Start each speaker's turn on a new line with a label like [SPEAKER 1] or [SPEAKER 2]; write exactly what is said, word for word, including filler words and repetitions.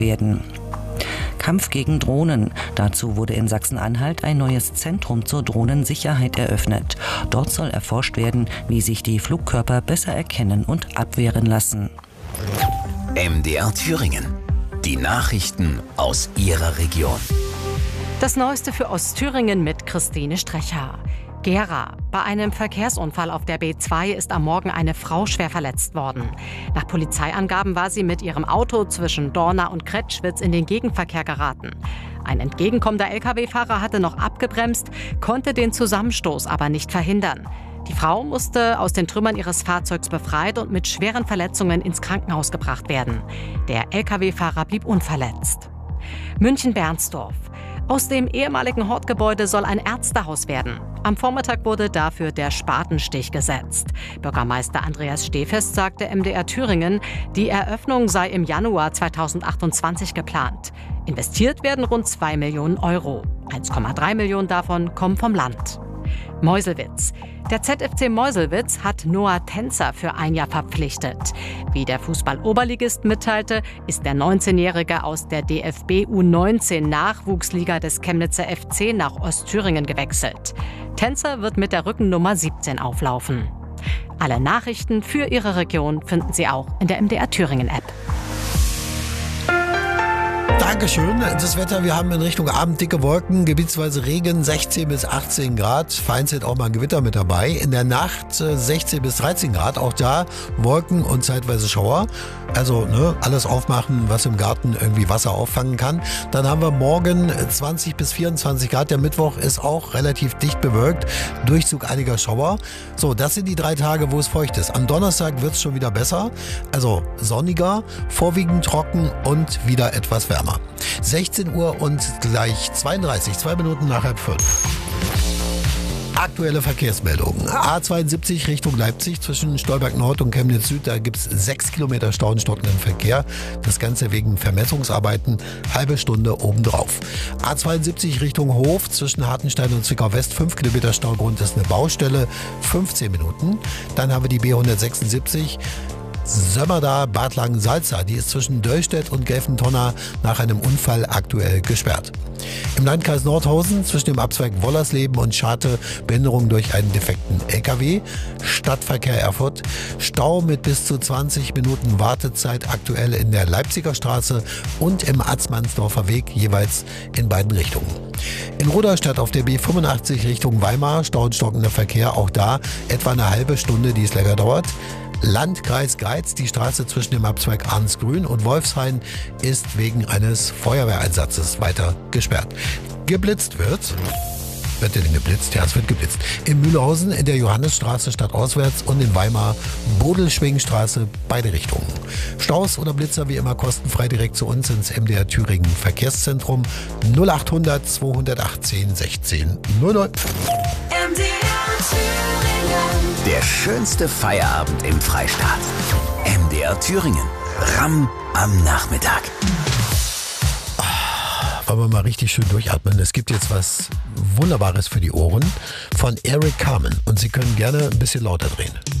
[SPEAKER 1] werden. Kampf gegen Drohnen. Dazu wurde in Sachsen-Anhalt ein neues Zentrum zur Drohnensicherheit eröffnet. Dort soll erforscht werden, wie sich die Flugkörper besser erkennen und abwehren lassen.
[SPEAKER 2] M D R Thüringen. Die Nachrichten aus Ihrer Region.
[SPEAKER 3] Das Neueste für Ostthüringen mit Christine Strecher. Gera. Bei einem Verkehrsunfall auf der B zwei ist am Morgen eine Frau schwer verletzt worden. Nach Polizeiangaben war sie mit ihrem Auto zwischen Dorna und Kretschwitz in den Gegenverkehr geraten. Ein entgegenkommender L K W-Fahrer hatte noch abgebremst, konnte den Zusammenstoß aber nicht verhindern. Die Frau musste aus den Trümmern ihres Fahrzeugs befreit und mit schweren Verletzungen ins Krankenhaus gebracht werden. Der L K W-Fahrer blieb unverletzt. München-Bernsdorf. Aus dem ehemaligen Hortgebäude soll ein Ärztehaus werden. Am Vormittag wurde dafür der Spatenstich gesetzt. Bürgermeister Andreas Stehfest sagte M D R Thüringen, die Eröffnung sei im Januar zweitausendachtundzwanzig geplant. Investiert werden rund zwei Millionen Euro. eins Komma drei Millionen davon kommen vom Land. Meuselwitz. Der Z F C Meuselwitz hat Noah Tänzer für ein Jahr verpflichtet. Wie der Fußball-Oberligist mitteilte, ist der neunzehnjährige aus der D F B U neunzehn Nachwuchsliga des Chemnitzer F C nach Ostthüringen gewechselt. Tänzer wird mit der Rückennummer siebzehn auflaufen. Alle Nachrichten für Ihre Region finden Sie auch in der M D R Thüringen App.
[SPEAKER 4] Dankeschön. Das Wetter, wir haben in Richtung Abend dicke Wolken, gebietsweise Regen, sechzehn bis achtzehn Grad, vereinzelt auch mal ein Gewitter mit dabei. In der Nacht sechzehn bis dreizehn Grad, auch da Wolken und zeitweise Schauer. Also ne, alles aufmachen, was im Garten irgendwie Wasser auffangen kann. Dann haben wir morgen zwanzig bis vierundzwanzig Grad. Der Mittwoch ist auch relativ dicht bewölkt. Durchzug einiger Schauer. So, das sind die drei Tage, wo es feucht ist. Am Donnerstag wird es schon wieder besser. Also sonniger, vorwiegend trocken und wieder etwas wärmer. sechzehn Uhr und gleich zweiunddreißig, zwei Minuten nach halb fünf. Aktuelle Verkehrsmeldungen. A zweiundsiebzig Richtung Leipzig zwischen Stolberg Nord und Chemnitz Süd. Da gibt es sechs Kilometer Stau und stockenden Verkehr. Das Ganze wegen Vermessungsarbeiten. Halbe Stunde obendrauf. A zweiundsiebzig Richtung Hof zwischen Hartenstein und Zwickau West. fünf Kilometer Staugrund ist eine Baustelle. fünfzehn Minuten. Dann haben wir die B hundertsechsundsiebzig. Sömmerda, Bad Langensalza, die ist zwischen Döllstedt und Gelfentonner nach einem Unfall aktuell gesperrt. Im Landkreis Nordhausen zwischen dem Abzweig Wollersleben und Scharte Behinderung durch einen defekten L K W. Stadtverkehr Erfurt, Stau mit bis zu zwanzig Minuten Wartezeit aktuell in der Leipziger Straße und im Atzmannsdorfer Weg jeweils in beiden Richtungen. In Rudolstadt auf der B fünfundachtzig Richtung Weimar, Stau und stockender Verkehr, auch da etwa eine halbe Stunde, die es länger dauert. Landkreis Greiz, die Straße zwischen dem Abzweig Arnsgrün und Wolfshain ist wegen eines Feuerwehreinsatzes weiter gesperrt. Geblitzt wird. Wird denn geblitzt? Ja, es wird geblitzt. In Mühlhausen, in der Johannesstraße stadtauswärts und in Weimar Bodelschwingstraße, beide Richtungen. Staus oder Blitzer wie immer kostenfrei direkt zu uns ins M D R Thüringen Verkehrszentrum null achthundert zweihundertachtzehn sechzehn null null.
[SPEAKER 5] M D R Thüringen.
[SPEAKER 2] Der schönste Feierabend im Freistaat. M D R Thüringen. Ramm am Nachmittag.
[SPEAKER 4] Wollen wir mal richtig schön durchatmen. Es gibt jetzt was Wunderbares für die Ohren von Eric Carmen. Und Sie können gerne ein bisschen lauter drehen.